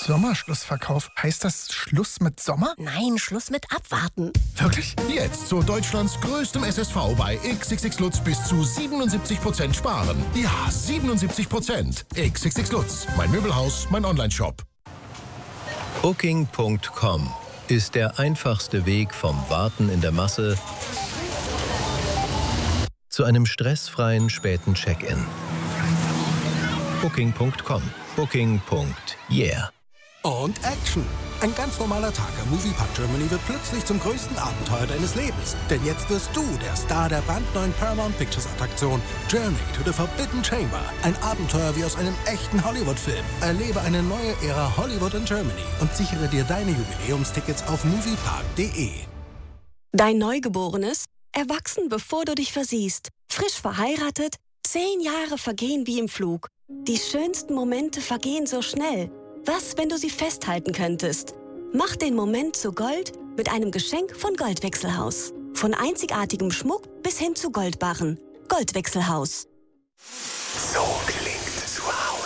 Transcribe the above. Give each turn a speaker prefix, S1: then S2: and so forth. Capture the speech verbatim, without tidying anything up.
S1: Sommerschlussverkauf. Heißt das Schluss mit Sommer?
S2: Nein, Schluss mit Abwarten.
S1: Wirklich?
S3: Jetzt zu Deutschlands größtem S S V bei X X X Lutz bis zu siebenundsiebzig Prozent sparen. Ja, siebenundsiebzig Prozent. X X X Lutz, mein Möbelhaus, mein Onlineshop.
S4: Booking Punkt com ist der einfachste Weg vom Warten in der Masse zu einem stressfreien späten Check-in. Booking Punkt com. Booking. Yeah.
S5: Und Action! Ein ganz normaler Tag am Moviepark Germany wird plötzlich zum größten Abenteuer deines Lebens. Denn jetzt wirst du der Star der brandneuen Paramount Pictures Attraktion Journey to the Forbidden Chamber. Ein Abenteuer wie aus einem echten Hollywood-Film. Erlebe eine neue Ära Hollywood in Germany und sichere dir deine Jubiläumstickets auf moviepark punkt de.
S6: Dein Neugeborenes? Erwachsen, bevor du dich versiehst. Frisch verheiratet? Zehn Jahre vergehen wie im Flug. Die schönsten Momente vergehen so schnell. Was, wenn du sie festhalten könntest? Mach den Moment zu Gold mit einem Geschenk von Goldwechselhaus. Von einzigartigem Schmuck bis hin zu Goldbarren. Goldwechselhaus.
S7: So klingt